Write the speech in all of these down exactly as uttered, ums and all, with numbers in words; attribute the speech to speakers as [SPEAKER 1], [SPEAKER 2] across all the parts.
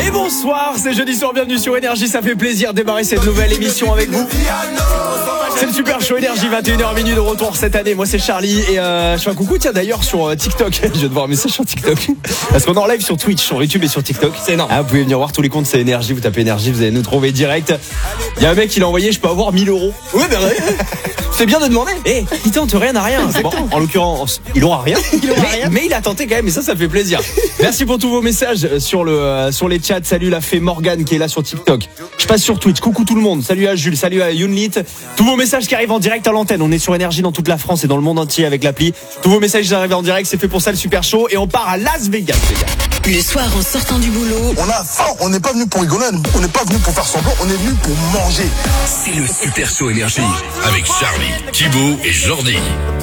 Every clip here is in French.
[SPEAKER 1] Et bonsoir, c'est jeudi soir, bienvenue sur Énergie, ça fait plaisir de démarrer cette nouvelle émission avec vous. C'est le Super Show Énergie, vingt et une heures minuit de retour cette année. Moi c'est Charlie et euh, je fais un coucou tiens d'ailleurs sur euh, TikTok. Je viens de voir un message sur TikTok parce qu'on est en live sur Twitch, sur YouTube et sur TikTok. C'est énorme. Ah, vous pouvez venir voir tous les comptes, c'est Énergie, vous tapez Énergie, vous allez nous trouver direct. Il y a un mec qui l'a envoyé, je peux avoir mille euros. Oui ben oui. C'est bien de demander. Eh, hey, il tente rien à rien. Bon, en l'occurrence, il aura rien. Il aura mais, rien. Mais il a tenté quand même et ça, ça fait plaisir. Merci pour tous vos messages sur le euh, sur les chats. Salut la fée Morgane qui est là sur TikTok. Je passe sur Twitch. Coucou tout le monde. Salut à Jules. Salut à Younlit. Tous vos messages qui arrivent en direct à l'antenne. On est sur Énergie dans toute la France et dans le monde entier avec l'appli. Tous vos messages qui arrivent en direct. C'est fait pour ça le Super Show et on part à Las Vegas.
[SPEAKER 2] Le soir en sortant du boulot.
[SPEAKER 3] On a faim. On n'est pas venu pour rigoler. On n'est pas venu pour faire semblant. On est venu pour manger.
[SPEAKER 4] C'est le Super Show Énergie avec Charlie, Thibaut et Jordi.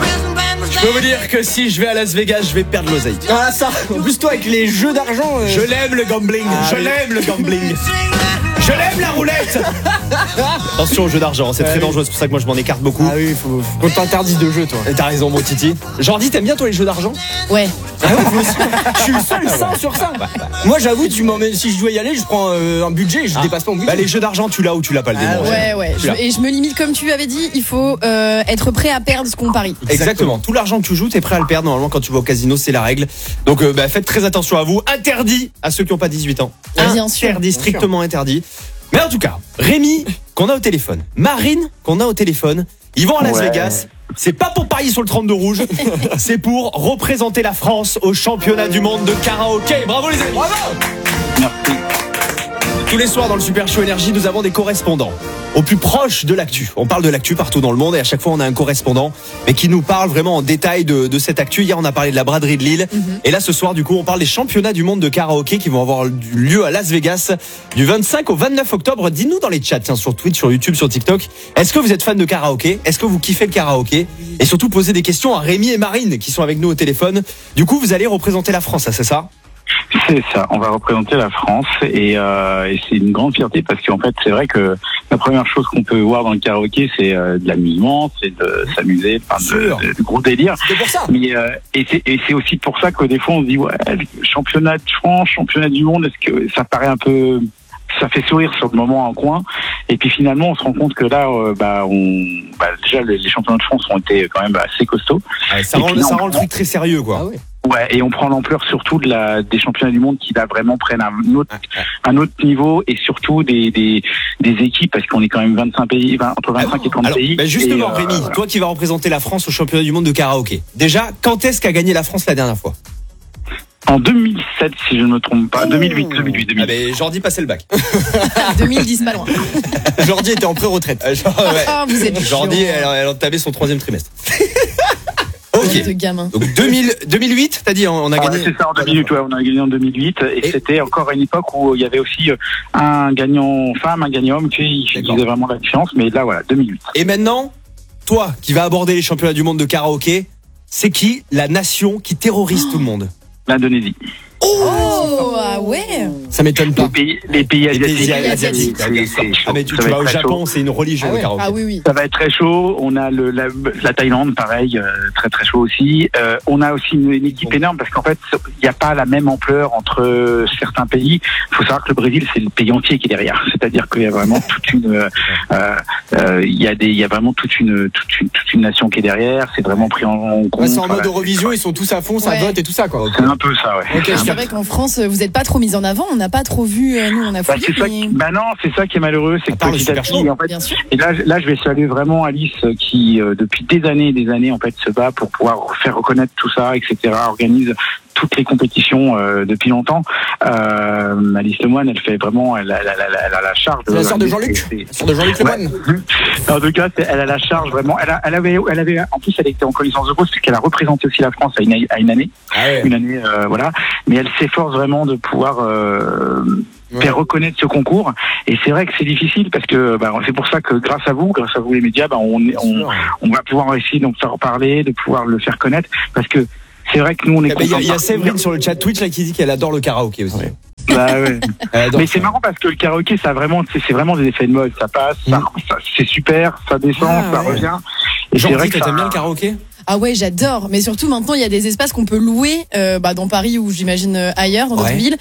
[SPEAKER 1] Je peux vous dire que si je vais à Las Vegas, je vais perdre l'oseille.
[SPEAKER 5] Ah ça, en plus toi avec les jeux d'argent euh...
[SPEAKER 1] Je l'aime le gambling, ah, je oui. l'aime le gambling. Je l'aime la roulette. Attention au jeu d'argent, c'est ah, très oui. dangereux, c'est pour ça que moi je m'en écarte beaucoup.
[SPEAKER 5] Ah oui, faut, faut qu'on t'interdise de jeu toi.
[SPEAKER 1] Et t'as raison mon Titi. Jordi, t'aimes bien toi les jeux d'argent?
[SPEAKER 2] Ouais.
[SPEAKER 5] Ah ouais, je suis le seul cent sur cent. Bah, bah. Moi j'avoue, tu m'emmènes, si je dois y aller, je prends euh, un budget, je ah. dépasse pas mon budget.
[SPEAKER 1] Bah les jeux d'argent, tu l'as ou tu l'as pas le démon.
[SPEAKER 2] Ah, ouais ouais. Je, et je me limite comme tu avais dit, il faut euh, être prêt à perdre ce qu'on parie.
[SPEAKER 1] Exactement. Exactement. Tout l'argent que tu joues, t'es prêt à le perdre. Normalement quand tu vas au casino, c'est la règle. Donc euh, bah, faites très attention à vous. Interdit à ceux qui n'ont pas dix-huit ans.
[SPEAKER 2] Ah, bien sûr.
[SPEAKER 1] Interdit, strictement interdit. Mais en tout cas, Rémi qu'on a au téléphone, Marine qu'on a au téléphone, ils vont à Las ouais. Vegas. C'est pas pour parier sur le trente-deux rouge, c'est pour représenter la France au championnat du monde de karaoké. Bravo les amis. Bravo.
[SPEAKER 6] Merci.
[SPEAKER 1] Tous les soirs dans le Super Show Énergie, nous avons des correspondants au plus proche de l'actu. On parle de l'actu partout dans le monde et à chaque fois on a un correspondant mais qui nous parle vraiment en détail de, de cette actu. Hier on a parlé de la braderie de Lille mm-hmm. et là ce soir du coup on parle des championnats du monde de karaoké qui vont avoir lieu à Las Vegas du vingt-cinq au vingt-neuf octobre. Dis-nous dans les chats, tiens, sur Twitch, sur YouTube, sur TikTok, est-ce que vous êtes fan de karaoké? Est-ce que vous kiffez le karaoké? Et surtout posez des questions à Rémi et Marine qui sont avec nous au téléphone. Du coup vous allez représenter la France, c'est ça?
[SPEAKER 6] C'est ça, on va représenter la France et, euh, et c'est une grande fierté parce qu'en fait c'est vrai que la première chose qu'on peut voir dans le karaoké c'est euh, de l'amusement, c'est de s'amuser, enfin de, de, de gros délire.
[SPEAKER 1] C'est pour ça.
[SPEAKER 6] Mais euh, et, c'est, et c'est aussi pour ça que des fois on se dit ouais, championnat de France, championnat du monde, est-ce que ça paraît un peu, ça fait sourire sur le moment en coin et puis finalement on se rend compte que là euh, bah on bah, déjà les, les championnats de France ont été quand même assez costauds.
[SPEAKER 1] Ouais, ça, rend, puis, ça rend le truc très sérieux quoi. Ah ouais.
[SPEAKER 6] Ouais, et on prend l'ampleur surtout de la des championnats du monde qui là vraiment prennent un autre un autre niveau et surtout des des des équipes parce qu'on est quand même vingt-cinq pays, vingt, entre vingt-cinq et trente
[SPEAKER 1] Alors,
[SPEAKER 6] pays.
[SPEAKER 1] Ben justement,
[SPEAKER 6] et,
[SPEAKER 1] Rémi, euh, toi qui vas représenter la France au championnat du monde de karaoké. Déjà, quand est-ce qu'a gagné la France la dernière fois?
[SPEAKER 6] En deux mille sept, si je ne me trompe pas. deux mille huit, deux mille huit, deux mille huit.
[SPEAKER 1] Ah ben, Jordi passait le bac.
[SPEAKER 2] deux mille dix, pas loin.
[SPEAKER 1] Jordi était en pré-retraite. Genre, ouais.
[SPEAKER 2] Ah, vous êtes
[SPEAKER 1] Jordi, elle, elle entamait son troisième trimestre. Ok.
[SPEAKER 2] De gamin.
[SPEAKER 1] Donc deux mille, deux mille huit, t'as dit, on a gagné.
[SPEAKER 6] Ah, c'est ça, en deux mille huit, ouais, on a gagné en deux mille huit et, et c'était encore une époque où il y avait aussi un gagnant femme, un gagnant homme, qui faisait vraiment la différence, mais là voilà, deux mille huit.
[SPEAKER 1] Et maintenant, toi qui vas aborder les championnats du monde de karaoké, c'est qui la nation qui terrorise oh. tout le monde?
[SPEAKER 6] L'Indonésie.
[SPEAKER 2] Oh, ah ouais.
[SPEAKER 1] Ça m'étonne pas.
[SPEAKER 6] Les pays, les pays asiatiques. Les pays asiatiques.
[SPEAKER 1] Ah mais tu, tu vas au Japon, c'est une religion
[SPEAKER 2] ah ouais.
[SPEAKER 1] le karaoké.
[SPEAKER 2] Ah oui oui.
[SPEAKER 6] Ça va être très chaud. On a le la, la Thaïlande, pareil, euh, très très chaud aussi. Euh, on a aussi une, une équipe énorme parce qu'en fait, il n'y a pas la même ampleur entre certains pays. Il faut savoir que le Brésil, c'est le pays entier qui est derrière. C'est-à-dire qu'il y a vraiment toute une, il euh, euh, y a des, il y a vraiment toute une, toute une, toute une nation qui est derrière. C'est vraiment pris en compte.
[SPEAKER 5] Ouais, c'est en mode Eurovision, ils sont tous à fond, ça ouais. vote et tout ça quoi.
[SPEAKER 6] C'est un peu ça, ouais.
[SPEAKER 2] Okay, c'est vrai qu'en France, vous n'êtes pas trop mis en avant. On n'a pas trop vu. Nous, on a
[SPEAKER 6] bah,
[SPEAKER 2] fouillé.
[SPEAKER 6] c'est ça qui, bah non, c'est ça qui est malheureux, c'est que petit à petit, en fait.
[SPEAKER 2] Bien sûr.
[SPEAKER 6] Et là, là, je vais saluer vraiment Alice qui, euh, depuis des années et des années, en fait, se bat pour pouvoir faire reconnaître tout ça, et cetera. Organise toutes les compétitions euh, depuis longtemps. Euh, Alice Lemoine, elle fait vraiment, elle a, elle a, elle a, elle a la charge.
[SPEAKER 5] C'est la sœur de Jean-Luc. C'est la sœur de Jean-Luc Lemoine.
[SPEAKER 6] Ouais. En tout cas, elle a la charge vraiment. Elle, a, elle avait, elle avait, en plus, elle était en connaissance de cause parce qu'elle a représenté aussi la France à une, à une année, ah ouais. une année, euh, voilà. Mais elle s'efforce vraiment de pouvoir. Euh, Ouais. faire reconnaître ce concours et c'est vrai que c'est difficile parce que bah, c'est pour ça que grâce à vous, grâce à vous les médias, bah, on, on, on va pouvoir essayer d'en faire parler, de pouvoir le faire connaître parce que c'est vrai que nous on est.
[SPEAKER 1] Il y, y a Séverine sur le chat Twitch là qui dit qu'elle adore le karaoké aussi. Ouais.
[SPEAKER 6] Bah ouais. Mais c'est marrant parce que le karaoké, ça a vraiment, c'est, c'est vraiment des effets de mode. Ça passe, mmh. ça, ça, c'est super, ça descend, ah, ça ouais. revient.
[SPEAKER 1] Et Jean, c'est vrai que t'aimes bien le karaoké?
[SPEAKER 2] Ah ouais, j'adore. Mais surtout maintenant, il y a des espaces qu'on peut louer euh, bah, dans Paris ou j'imagine ailleurs, dans d'autres ouais. villes.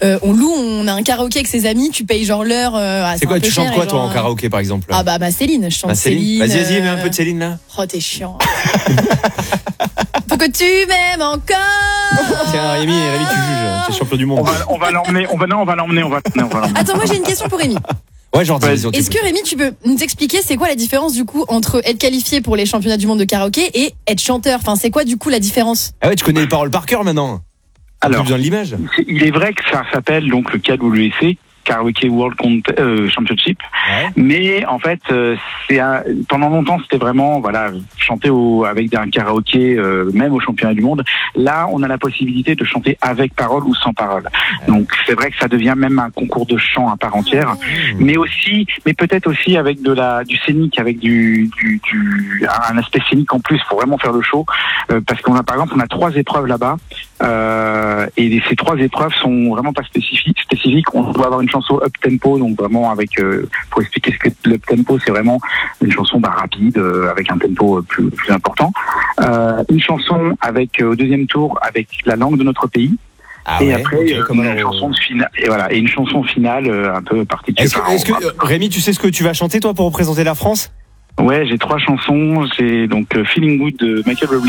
[SPEAKER 2] euh, on loue, on a un karaoké avec ses amis, tu payes genre l'heure. Euh,
[SPEAKER 1] c'est quoi, tu chantes quoi toi en karaoké par exemple?
[SPEAKER 2] Ah bah, bah Céline, je chante
[SPEAKER 1] bah, Céline.
[SPEAKER 2] Céline.
[SPEAKER 1] Vas-y, vas-y, mets
[SPEAKER 2] euh...
[SPEAKER 1] un peu de Céline là.
[SPEAKER 2] Oh, t'es chiant. Faut que tu m'aimes encore.
[SPEAKER 1] Tiens, Rémi, Rémi, tu juges, t'es champion du monde.
[SPEAKER 6] On va, on va l'emmener, on va, non, on va l'emmener, on va, non, on va l'emmener.
[SPEAKER 2] Attends, moi j'ai une question pour Rémi.
[SPEAKER 1] Ouais, Jordi, vas-y, on
[SPEAKER 2] Est-ce que Rémi, tu peux nous expliquer c'est quoi la différence du coup entre être qualifié pour les championnats du monde de karaoké et être chanteur? Enfin, c'est quoi du coup la différence?
[SPEAKER 1] Ah ouais, tu connais les paroles par cœur maintenant.
[SPEAKER 6] Alors,
[SPEAKER 1] plus besoin de l'image.
[SPEAKER 6] C'est, il est vrai que ça s'appelle donc le K W C, Karaoke World Cont- euh, Championship,
[SPEAKER 1] Ouais.
[SPEAKER 6] mais en fait, euh, c'est un, pendant longtemps c'était vraiment voilà chanter au, avec un karaoké, euh, même au championnat du monde. Là, on a la possibilité de chanter avec parole ou sans parole. Ouais. Donc c'est vrai que ça devient même un concours de chant à part entière, mmh. mais aussi, mais peut-être aussi avec de la du scénique, avec du, du, du un aspect scénique en plus pour vraiment faire le show, euh, parce qu'on a par exemple on a trois épreuves là-bas. Euh, et ces trois épreuves sont vraiment pas spécifiques. spécifiques. On doit avoir une chanson up tempo, donc vraiment avec. Euh, pour expliquer ce que l'up tempo, c'est vraiment une chanson bah, rapide euh, avec un tempo plus, plus important. Euh, une chanson avec euh, au deuxième tour avec la langue de notre pays.
[SPEAKER 1] Ah
[SPEAKER 6] et
[SPEAKER 1] ouais,
[SPEAKER 6] après
[SPEAKER 1] okay,
[SPEAKER 6] euh, une chanson finale. Et voilà, et une chanson finale euh, un peu particulière.
[SPEAKER 1] Est-ce que, est-ce que euh, Rémi, tu sais ce que tu vas chanter toi pour représenter la France?
[SPEAKER 6] Ouais, j'ai trois chansons. J'ai donc euh, Feeling Good de Michael Bublé.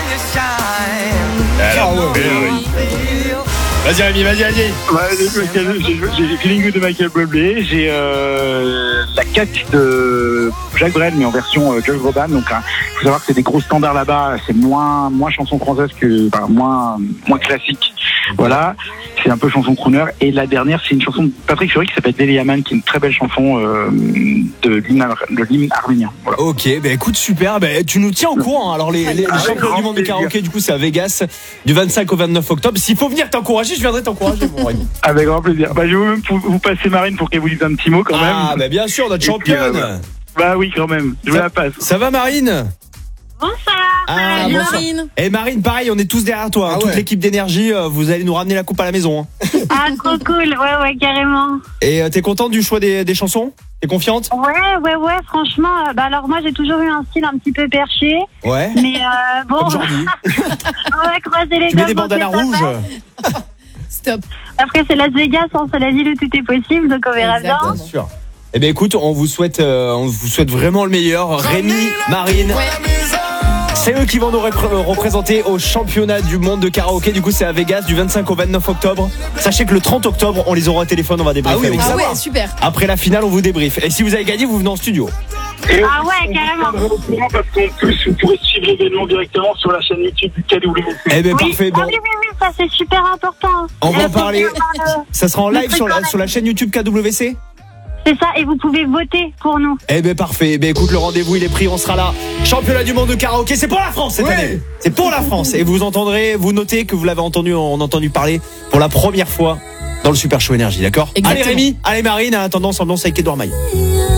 [SPEAKER 1] Alors, ouais, ouais. Vas-y Rémi, vas-y, vas-y.
[SPEAKER 6] Ouais, j'ai, j'ai Feeling Good de Michael Bublé, j'ai euh, la Catch de Jacques Brel, mais en version euh, Josh Groban. Donc, il hein, faut savoir que c'est des gros standards là-bas. C'est moins moins chanson française que, enfin, moins moins classique. Voilà, c'est un peu chanson crooner. Et la dernière, c'est une chanson de Patrick Fury qui s'appelle Delia Man, qui est une très belle chanson euh, de l'hymne, de l'hymne arménien. Voilà.
[SPEAKER 1] Ok, bah écoute, super. Bah, tu nous tiens au courant. Alors les, les, les ah, champions du monde de karaoké, du coup, c'est à Vegas du vingt-cinq au vingt-neuf octobre. S'il faut venir t'encourager, je viendrai t'encourager, mon Rémi.
[SPEAKER 6] Avec grand plaisir. Bah, je vais même vous passer Marine pour qu'elle vous dise un petit mot quand même.
[SPEAKER 1] Ah, bah bien sûr, notre Et championne. Puis, euh,
[SPEAKER 6] bah oui, quand même. Je vous la passe.
[SPEAKER 1] Ça va, Marine?
[SPEAKER 7] Bonsoir.
[SPEAKER 1] Ah,
[SPEAKER 2] Salut,
[SPEAKER 1] bonsoir.
[SPEAKER 2] Marine.
[SPEAKER 1] Et Marine, pareil, on est tous derrière toi. Hein,
[SPEAKER 5] ah
[SPEAKER 1] toute
[SPEAKER 5] ouais.
[SPEAKER 1] l'équipe d'énergie, euh, vous allez nous ramener la coupe à la maison. Hein.
[SPEAKER 7] Ah, trop cool. Ouais, ouais, carrément.
[SPEAKER 1] Et euh, t'es contente du choix des, des chansons? T'es confiante?
[SPEAKER 7] Ouais, ouais, ouais, franchement. Euh, bah alors moi, j'ai toujours eu un style un petit peu perché.
[SPEAKER 1] Ouais.
[SPEAKER 7] Mais euh, bon.
[SPEAKER 1] Comme Jordi.
[SPEAKER 7] On va croiser les
[SPEAKER 1] Tu mets des bandanas rouges.
[SPEAKER 2] Stop.
[SPEAKER 7] Après, c'est Las Vegas, hein, c'est la ville où tout est possible, donc on verra bien.
[SPEAKER 1] Bien sûr. Eh bien écoute, on vous souhaite, euh, on vous souhaite vraiment le meilleur. Rémi, Marine.
[SPEAKER 2] Ouais.
[SPEAKER 1] C'est eux qui vont nous repré- représenter au championnat du monde de karaoké. Du coup, c'est à Vegas du vingt-cinq au vingt-neuf octobre. Sachez que le trente octobre, on les aura au téléphone, on va débriefer
[SPEAKER 5] Ah oui,
[SPEAKER 1] avec
[SPEAKER 2] Ah
[SPEAKER 1] ça.
[SPEAKER 2] ouais, super.
[SPEAKER 1] Après la finale, on vous débriefe. Et si vous avez gagné, vous venez en studio.
[SPEAKER 6] Et
[SPEAKER 7] Ah ouais, carrément.
[SPEAKER 6] parce qu'en plus, vous pourrez suivre l'événement directement sur la chaîne YouTube du K W C.
[SPEAKER 1] Eh bien
[SPEAKER 7] Oui.
[SPEAKER 1] parfait.
[SPEAKER 7] Ah
[SPEAKER 1] Bon,
[SPEAKER 7] oui, oui, oui, ça c'est super important.
[SPEAKER 1] on va
[SPEAKER 7] Euh,
[SPEAKER 1] en parler.
[SPEAKER 7] faut bien, euh,
[SPEAKER 1] Ça sera en
[SPEAKER 7] le
[SPEAKER 1] live
[SPEAKER 7] truc
[SPEAKER 1] sur la,
[SPEAKER 7] dans la-
[SPEAKER 1] sur la chaîne YouTube K W C.
[SPEAKER 7] C'est ça, et vous pouvez voter pour nous.
[SPEAKER 1] Eh ben parfait. Eh ben écoute, le rendez-vous il est pris, on sera là. Championnat du monde de karaoké, c'est pour la France cette
[SPEAKER 5] Ouais.
[SPEAKER 1] année. C'est pour la France. Et vous entendrez, vous notez que vous l'avez entendu, on a entendu parler pour la première fois dans le Super Show Énergie, d'accord?
[SPEAKER 2] Exactement.
[SPEAKER 1] Allez Rémi, allez Marine, en attendant, semblance avec Edouard Maille.